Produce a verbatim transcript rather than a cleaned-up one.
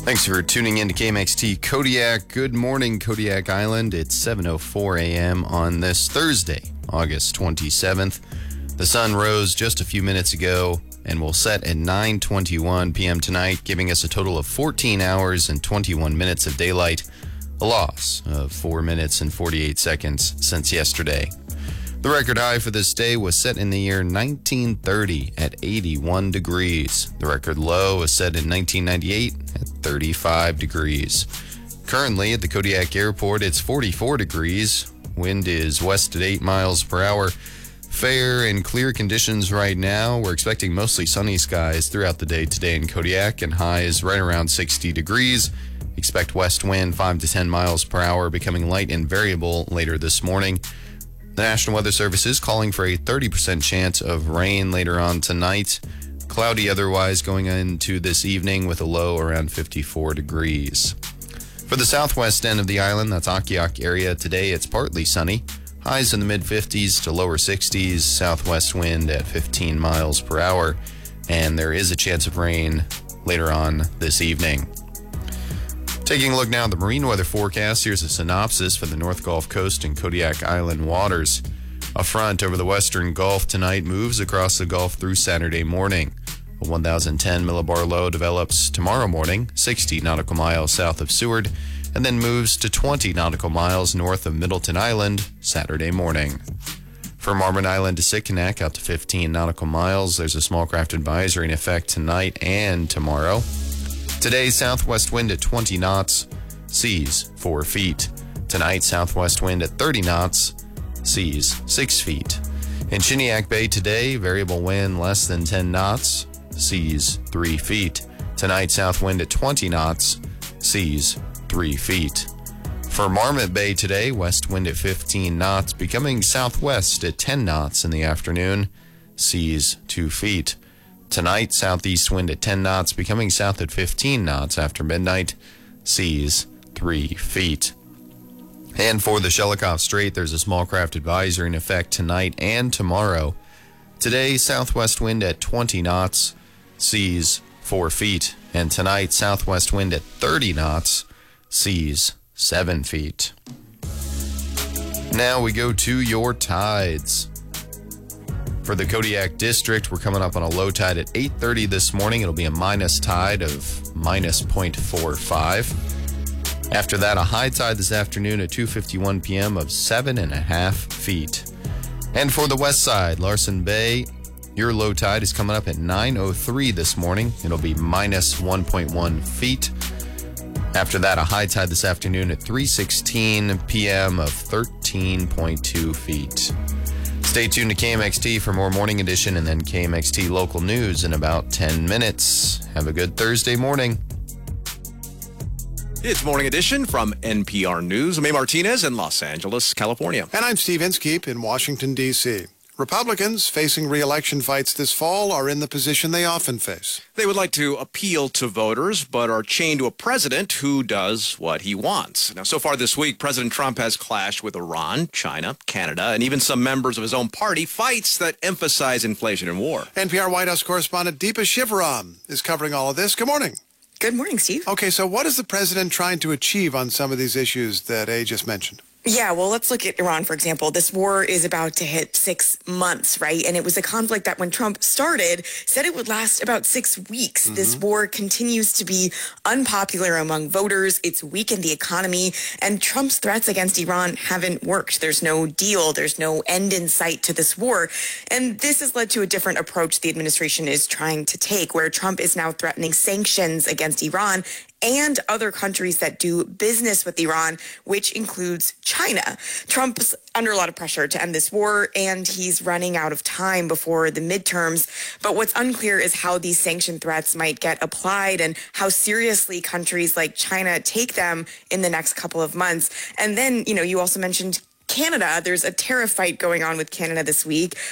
Thanks for tuning in to K M X T Kodiak. Good morning, Kodiak Island. It's seven oh four a.m. on this Thursday, August twenty-seventh. The sun rose just a few minutes ago and will set at nine twenty-one p.m. tonight, giving us a total of fourteen hours and twenty-one minutes of daylight, a loss of four minutes and forty-eight seconds since yesterday. The record high for this day was set in the year nineteen thirty at eighty-one degrees. The record low was set in nineteen ninety-eight at thirty-five degrees. Currently at the Kodiak Airport, it's forty-four degrees. Wind is west at eight miles per hour. Fair and clear conditions right now. We're expecting mostly sunny skies throughout the day today in Kodiak, and highs right around sixty degrees. Expect west wind five to ten miles per hour, becoming light and variable later this morning. The National Weather Service is calling for a thirty percent chance of rain later on tonight. Cloudy otherwise going into this evening with a low around fifty-four degrees. For the southwest end of the island, that's Akiak area, today it's partly sunny. Highs in the mid fifties to lower sixties, southwest wind at fifteen miles per hour, and there is a chance of rain later on this evening. Taking a look now at the marine weather forecast, here's a synopsis for the North Gulf Coast and Kodiak Island waters. A front over the western Gulf tonight moves across the Gulf through Saturday morning. A one thousand ten millibar low develops tomorrow morning, sixty nautical miles south of Seward, and then moves to twenty nautical miles north of Middleton Island Saturday morning. From Marmot Island to Sitkinak out to fifteen nautical miles, there's a small craft advisory in effect tonight and tomorrow. Today, southwest wind at twenty knots, seas four feet. Tonight, southwest wind at thirty knots, seas six feet. In Chiniak Bay today, variable wind less than ten knots, seas three feet. Tonight, south wind at twenty knots, seas three feet. For Marmot Bay today, west wind at fifteen knots, becoming southwest at ten knots in the afternoon, seas two feet. Tonight, southeast wind at ten knots, becoming south at fifteen knots after midnight, seas three feet. And for the Shelikof Strait, there's a small craft advisory in effect tonight and tomorrow. Today, southwest wind at twenty knots, seas four feet. And tonight, southwest wind at thirty knots, seas seven feet. Now we go to your tides. For the Kodiak District, we're coming up on a low tide at eight thirty this morning. It'll be a minus tide of minus zero point four five. After that, a high tide this afternoon at two fifty-one p.m. of seven and a half feet. And for the west side, Larsen Bay, your low tide is coming up at nine oh three this morning. It'll be minus one point one feet. After that, a high tide this afternoon at three sixteen p.m. of thirteen point two feet. Stay tuned to K M X T for more Morning Edition and then K M X T local news in about ten minutes. Have a good Thursday morning. It's Morning Edition from N P R News. I'm May Martinez in Los Angeles, California. And I'm Steve Inskeep in Washington, D C Republicans facing re-election fights this fall are in the position they often face. They would like to appeal to voters, but are chained to a president who does what he wants. Now, so far this week, President Trump has clashed with Iran, China, Canada, and even some members of his own party, fights that emphasize inflation and war. N P R White House correspondent Deepa Shivaram is covering all of this. Good morning. Good morning, Steve. Okay, so what is the president trying to achieve on some of these issues that A just mentioned? Yeah, well, let's look at Iran, for example. This war is about to hit six months, right? And it was a conflict that when Trump started, said it would last about six weeks. Mm-hmm. This war continues to be unpopular among voters. It's weakened the economy. And Trump's threats against Iran haven't worked. There's no deal. There's no end in sight to this war. And this has led to a different approach the administration is trying to take, where Trump is now threatening sanctions against Iran and other countries that do business with Iran, which includes China. Trump's under a lot of pressure to end this war, and he's running out of time before the midterms. But what's unclear is how these sanction threats might get applied and how seriously countries like China take them in the next couple of months. And then, you know, you also mentioned Canada. There's a tariff fight going on with Canada this week.